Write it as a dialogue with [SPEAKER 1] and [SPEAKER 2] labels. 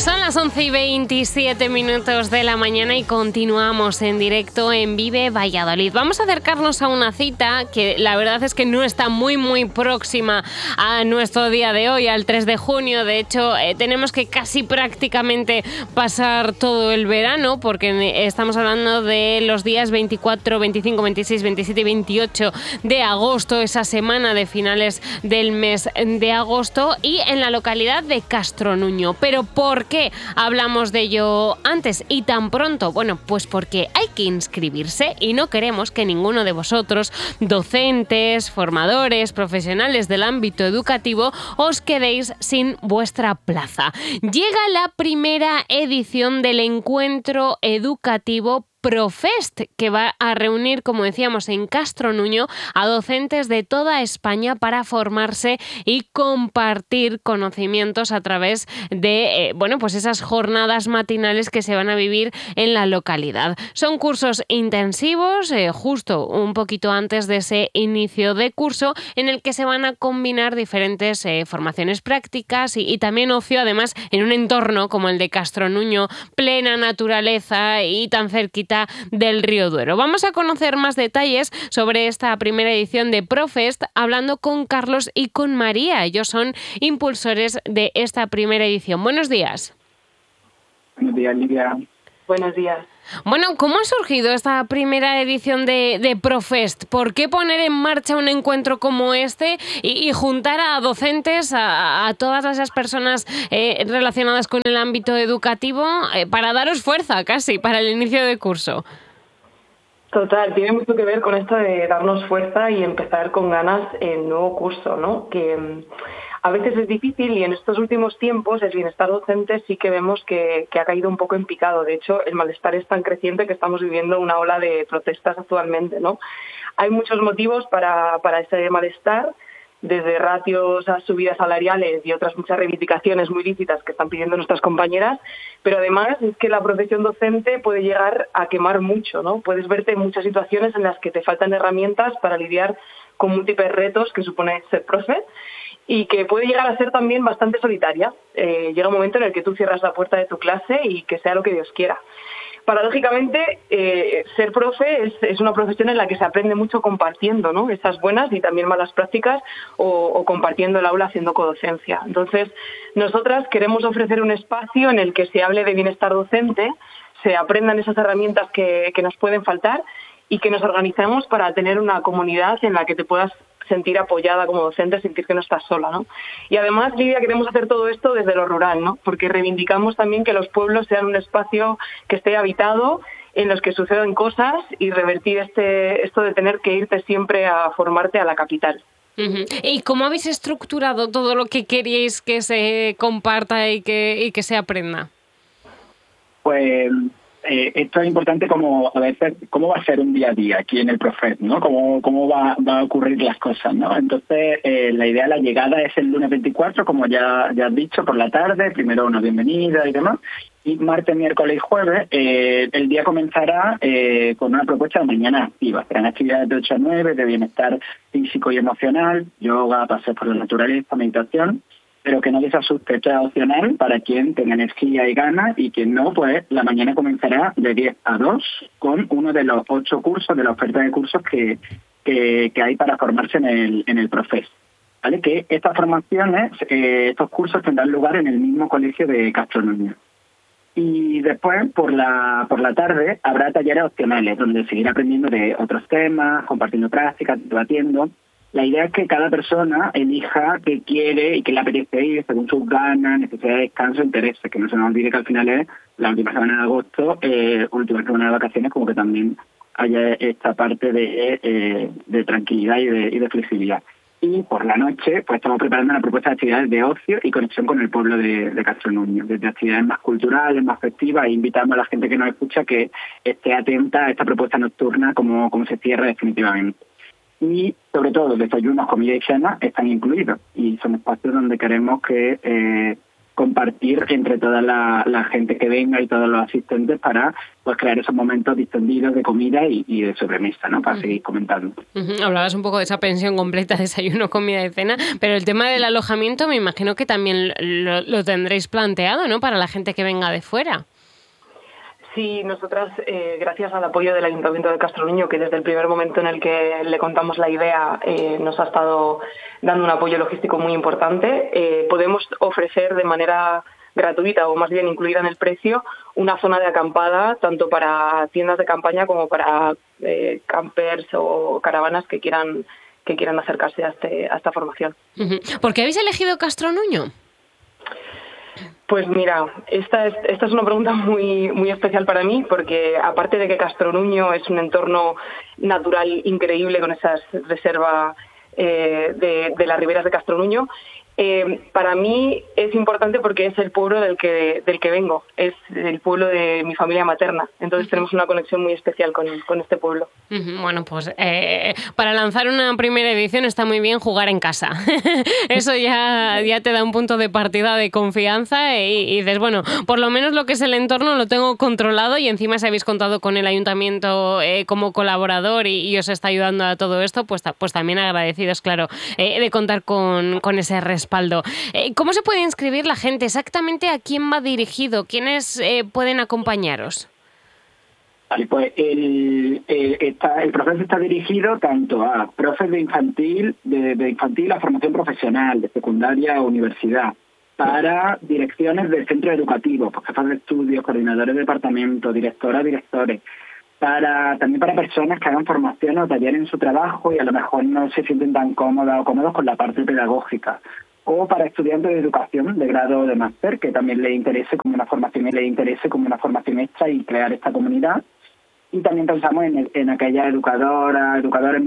[SPEAKER 1] Son las 11:27 de la mañana y continuamos en directo en Vive Valladolid. Vamos a acercarnos a una cita que la verdad es que no está muy próxima a nuestro día de hoy, al 3 de junio. De hecho, tenemos que casi prácticamente pasar todo el verano porque estamos hablando de los días 24, 25, 26, 27 y 28 de agosto, esa semana de finales del mes de agosto, y en la localidad de Castronuño. ¿Pero por qué hablamos de ello antes y tan pronto? Bueno, pues porque hay que inscribirse y no queremos que ninguno de vosotros, docentes, formadores, profesionales del ámbito educativo, os quedéis sin vuestra plaza. Llega la primera edición del encuentro educativo Profest, que va a reunir, como decíamos, en Castronuño a docentes de toda España para formarse y compartir conocimientos a través de pues esas jornadas matinales que se van a vivir en la localidad. Son cursos intensivos, justo un poquito antes de ese inicio de curso, en el que se van a combinar diferentes formaciones prácticas y también ocio, además en un entorno como el de Castronuño, plena naturaleza y tan cerquita del Río Duero. Vamos a conocer más detalles sobre esta primera edición de Profest hablando con Carlos y con María. Ellos son impulsores de esta primera edición. Buenos días.
[SPEAKER 2] Buenos días, Lidia.
[SPEAKER 3] Buenos días.
[SPEAKER 1] Bueno, ¿cómo ha surgido esta primera edición de Profest? ¿Por qué poner en marcha un encuentro como este y juntar a docentes, a todas esas personas relacionadas con el ámbito educativo para daros fuerza casi para el inicio de curso?
[SPEAKER 3] Total, tiene mucho que ver con esto de darnos fuerza y empezar con ganas el nuevo curso, ¿no? Que a veces es difícil y en estos últimos tiempos el bienestar docente sí que vemos que ha caído un poco en picado. De hecho, el malestar es tan creciente que estamos viviendo una ola de protestas actualmente, ¿no? Hay muchos motivos para ese malestar, desde ratios a subidas salariales y otras muchas reivindicaciones muy lícitas que están pidiendo nuestras compañeras, pero además es que la profesión docente puede llegar a quemar mucho, ¿no? Puedes verte en muchas situaciones en las que te faltan herramientas para lidiar con múltiples retos que supone ser profe, y que puede llegar a ser también bastante solitaria. Llega un momento en el que tú cierras la puerta de tu clase y que sea lo que Dios quiera. Paradójicamente, ser profe es una profesión en la que se aprende mucho compartiendo, ¿no? Esas buenas y también malas prácticas o compartiendo el aula haciendo codocencia. Entonces, nosotras queremos ofrecer un espacio en el que se hable de bienestar docente, se aprendan esas herramientas que nos pueden faltar y que nos organicemos para tener una comunidad en la que te puedas sentir apoyada como docente, sentir que no estás sola, ¿no? Y además, Lidia, queremos hacer todo esto desde lo rural, ¿no? Porque reivindicamos también que los pueblos sean un espacio que esté habitado, en los que sucedan cosas y revertir esto de tener que irte siempre a formarte a la capital.
[SPEAKER 1] Uh-huh. ¿Y cómo habéis estructurado todo lo que queríais que se comparta y que se aprenda?
[SPEAKER 2] Pues esto es importante como a veces cómo va a ser un día a día aquí en el Profet, ¿no? Cómo va a ocurrir las cosas, ¿no? Entonces la idea de la llegada es el lunes 24, como ya has dicho, por la tarde, primero una bienvenida y demás, y martes, miércoles y jueves el día comenzará con una propuesta de mañana activa. Serán actividades de 8 a 9 de bienestar físico y emocional, yoga, paseos por la naturaleza, meditación, pero que nadie se asuste, esto es opcional para quien tenga energía y ganas, y quien no, pues la mañana comenzará de 10 a 2 con uno de los 8 cursos, de la oferta de cursos que hay para formarse en el Profes. ¿Vale? Que estas formaciones, estos cursos tendrán lugar en el mismo colegio de Castronuño. Y después, por la tarde, habrá talleres opcionales, donde seguir aprendiendo de otros temas, compartiendo prácticas, debatiendo. La idea es que cada persona elija qué quiere y qué le apetece ir según sus ganas, necesidades de descanso, intereses. Que no se nos olvide que al final es la última semana de agosto, última semana de vacaciones, como que también haya esta parte de tranquilidad y de flexibilidad. Y por la noche, pues estamos preparando una propuesta de actividades de ocio y conexión con el pueblo de Castronuño, desde actividades más culturales, más festivas, e invitamos a la gente que nos escucha que esté atenta a esta propuesta nocturna, como se cierra definitivamente. Y sobre todo, desayunos, comida y cena están incluidos, y son espacios donde queremos que compartir entre toda la gente que venga y todos los asistentes para pues crear esos momentos distendidos de comida y de sobremesa, ¿no? Para seguir comentando.
[SPEAKER 1] Hablabas un poco de esa pensión completa, desayuno, comida y cena, pero el tema del alojamiento me imagino que también lo tendréis planteado, ¿no? Para la gente que venga de fuera.
[SPEAKER 3] Sí, nosotras, gracias al apoyo del Ayuntamiento de Castronuño, que desde el primer momento en el que le contamos la idea nos ha estado dando un apoyo logístico muy importante, podemos ofrecer de manera gratuita o más bien incluida en el precio una zona de acampada tanto para tiendas de campaña como para campers o caravanas que quieran acercarse a esta formación.
[SPEAKER 1] ¿Por qué habéis elegido Castronuño?
[SPEAKER 3] Pues mira, esta es una pregunta muy, muy especial para mí porque aparte de que Castronuño es un entorno natural increíble con esa reserva de las riberas de Castronuño, para mí es importante porque es el pueblo del que vengo, es el pueblo de mi familia materna, entonces tenemos una conexión muy especial con este pueblo.
[SPEAKER 1] Bueno, pues para lanzar una primera edición está muy bien jugar en casa. Eso ya te da un punto de partida de confianza y dices, bueno, por lo menos lo que es el entorno lo tengo controlado y encima si habéis contado con el ayuntamiento como colaborador y os está ayudando a todo esto, pues también agradecidos, claro, de contar con ese respaldo. ¿Cómo se puede inscribir la gente? ¿Exactamente a quién va dirigido? ¿Quiénes pueden acompañaros?
[SPEAKER 2] Vale, pues el proceso está dirigido tanto a profes de infantil a formación profesional, de secundaria a universidad, para direcciones de centros educativos, pues jefas de estudios, coordinadores de departamento, directoras, directores, también para personas que hagan formación o taller en su trabajo y a lo mejor no se sienten tan cómodas o cómodos con la parte pedagógica, o para estudiantes de educación de grado o de máster que también les interese como una formación extra y crear esta comunidad. Y también pensamos en aquellas educadores